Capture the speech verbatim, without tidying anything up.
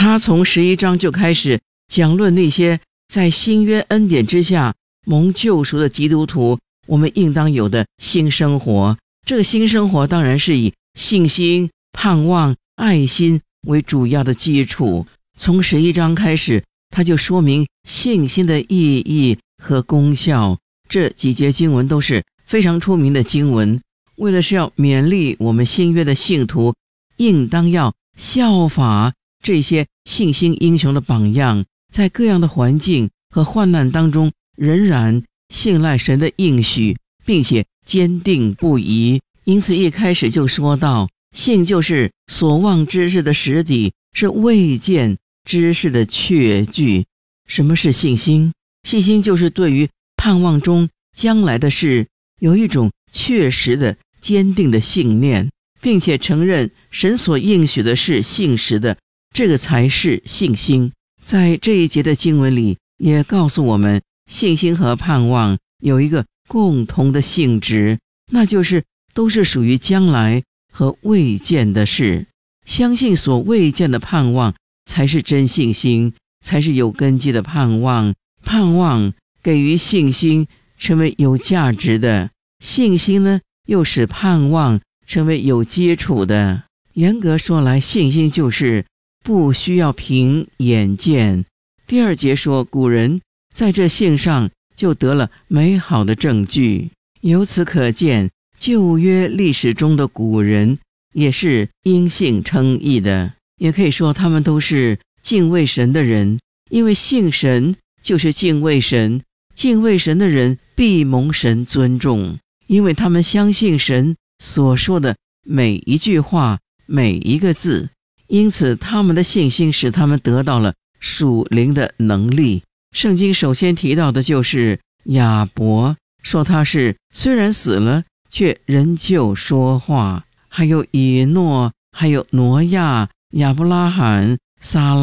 他从十一章就开始讲论那些在新约恩典之下蒙救赎的基督徒，我们应当有的新生活。这个新生活当然是以信心、盼望、爱心为主要的基础。从十一章开始，他就说明信心的意义和功效。这几节经文都是非常出名的经文，为了是要勉励我们新约的信徒，应当要效法这些信心英雄的榜样，在各样的环境和患难当中，仍然信赖神的应许，并且坚定不移。因此一开始就说到，信就是所望之事的实底，是未见之事的确据。什么是信心？信心就是对于盼望中将来的事有一种确实的坚定的信念，并且承认神所应许的是信实的，这个才是信心。在这一节的经文里也告诉我们，信心和盼望有一个共同的性质，那就是都是属于将来和未见的事。相信所未见的盼望才是真信心，才是有根基的盼望。盼望给予信心成为有价值的，信心呢又使盼望成为有基础的。严格说来，信心就是不需要凭眼见。第二节说，古人在这信上就得了美好的证据。由此可见，旧约历史中的古人也是因信称义的，也可以说他们都是敬畏神的人，因为信神就是敬畏神，敬畏神的人必蒙神尊重，因为他们相信神所说的每一句话，每一个字。因此他们的信心使他们得到了属灵的能力。圣经首先提到的就是亚伯，说他是虽然死了却仍旧说话，还有以诺，还有挪亚、亚伯拉罕、撒